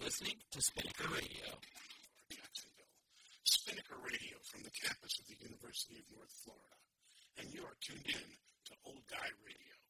listening to Spinnaker Radio. Jacksonville. Spinnaker Radio from the campus of the University of North Florida. And you are tuned in to Old Guy Radio.